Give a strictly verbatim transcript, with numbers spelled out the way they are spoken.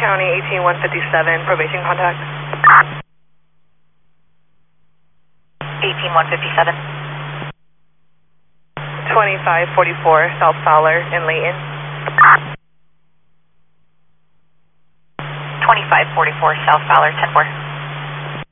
County eighteen one fifty-seven, probation contact. eighteen one fifty-seven. twenty-five forty-four, South Fowler in Layton. twenty-five forty-four, South Fowler, ten four.